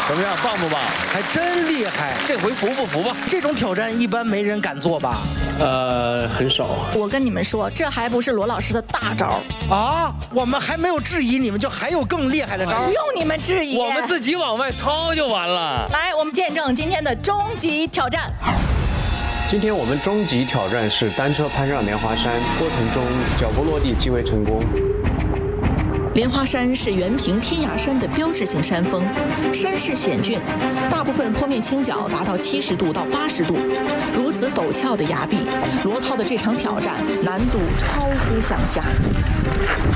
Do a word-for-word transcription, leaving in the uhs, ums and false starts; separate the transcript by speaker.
Speaker 1: 怎么样，棒不棒？
Speaker 2: 还真厉害！
Speaker 1: 这回服不服吧？
Speaker 2: 这种挑战一般没人敢做吧？
Speaker 3: 呃，很少。
Speaker 4: 我跟你们说，这还不是罗老师的大招
Speaker 2: 啊！我们还没有质疑，你们就还有更厉害的招？
Speaker 4: 不用你们质疑，
Speaker 1: 我们自己往外掏就完了。
Speaker 4: 来，我们见证今天的终极挑战。
Speaker 3: 今天我们终极挑战是单车攀上莲花山，过程中脚不落地即为成功。
Speaker 5: 莲花山是原平天涯山的标志性山峰，山势险峻，大部分坡面倾角达到七十度到八十度。如此陡峭的崖壁，罗涛的这场挑战难度超乎想象。